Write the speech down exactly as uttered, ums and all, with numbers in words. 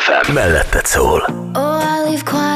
ef em, melletted szól. Oh, I leave quiet.